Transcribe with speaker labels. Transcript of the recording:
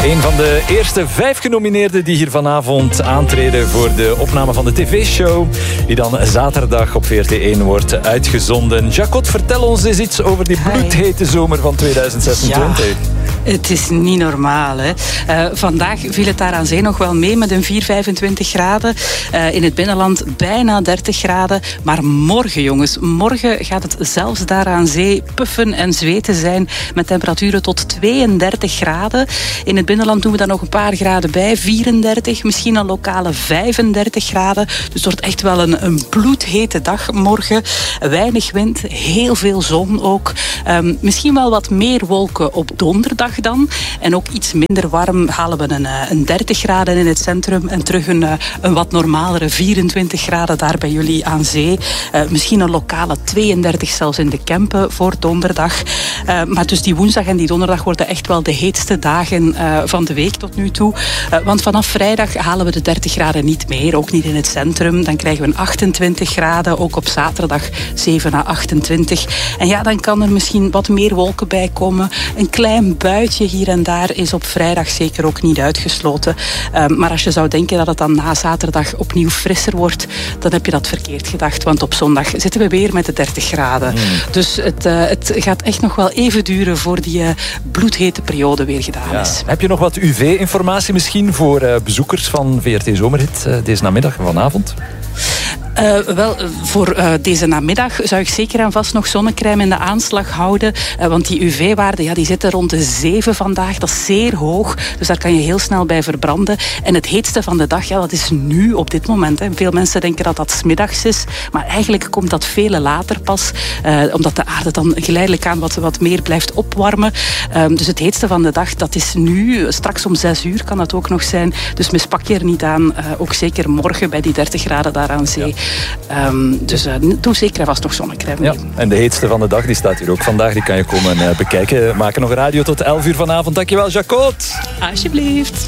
Speaker 1: Een van de eerste 5 genomineerden die hier vanavond aantreden voor de opname van de tv-show, die dan zaterdag op VRT1 wordt uitgezonden. Jacot, vertel ons eens iets over die bloedhete zomer van 2026.
Speaker 2: Ja. Het is niet normaal, hè. Vandaag viel het daar aan zee nog wel mee met een 25 graden. In het binnenland bijna 30 graden. Maar morgen, jongens, morgen gaat het zelfs daar aan zee puffen en zweten zijn met temperaturen tot 32 graden. In het binnenland doen we daar nog een paar graden bij. 34, misschien een lokale 35 graden. Dus het wordt echt wel een bloedhete dag morgen. Weinig wind, heel veel zon ook. Misschien wel wat meer wolken op donderdag dan. En ook iets minder warm halen we een 30 graden in het centrum en terug een wat normalere 24 graden daar bij jullie aan zee. Misschien een lokale 32 zelfs in de Kempen voor donderdag. Maar dus die woensdag en die donderdag worden echt wel de heetste dagen van de week tot nu toe. Want vanaf vrijdag halen we de 30 graden niet meer, ook niet in het centrum. Dan krijgen we een 28 graden, ook op zaterdag 7 à 28. En ja, dan kan er misschien wat meer wolken bij komen. Een klein buitje hier en daar is op vrijdag zeker ook niet uitgesloten. Maar als je zou denken dat het dan na zaterdag opnieuw frisser wordt, dan heb je dat verkeerd gedacht. Want op zondag zitten we weer met de 30 graden. Dus het gaat echt nog wel even duren voor die bloedhete periode weer gedaan is.
Speaker 1: Heb je nog wat UV-informatie misschien voor bezoekers van VRT Zomerhit deze namiddag en vanavond?
Speaker 2: Wel, voor deze namiddag zou ik zeker en vast nog zonnecrème in de aanslag houden. Want die UV-waarden die zitten rond de 7 vandaag. Dat is zeer hoog. Dus daar kan je heel snel bij verbranden. En het heetste van de dag, dat is nu op dit moment. Hè. Veel mensen denken dat dat 's middags is. Maar eigenlijk komt dat veel later pas. Omdat de aarde dan geleidelijk aan wat meer blijft opwarmen. Dus het heetste van de dag, dat is nu. Straks om 6 uur kan dat ook nog zijn. Dus mispak je er niet aan. Ook zeker morgen bij die 30 graden daar aan zee. Ja. Dus doe zeker en vast nog zonnecrème.
Speaker 1: Ja. En de heetste van de dag, die staat hier ook vandaag. Die kan je komen bekijken. We maken nog radio tot 11 uur vanavond. Dankjewel, Jacot.
Speaker 2: Alsjeblieft.